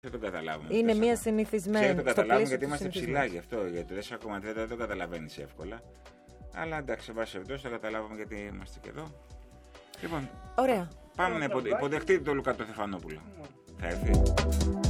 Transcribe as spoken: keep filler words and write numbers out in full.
Δεν το καταλάβουμε. Είναι μια συνηθισμένη. Δεν το καταλάβουμε γιατί είμαστε ψηλά γι' αυτό. Γιατί το τέσσερα κόμμα τρία δεν το καταλαβαίνει εύκολα. Αλλά εντάξει, σε βάση περιπτώσει το καταλάβουμε γιατί είμαστε και εδώ. Λοιπόν, ωραία. Πάμε να υποδεχτείτε τον Λουκά το Στεφανόπουλο. Θα έρθει.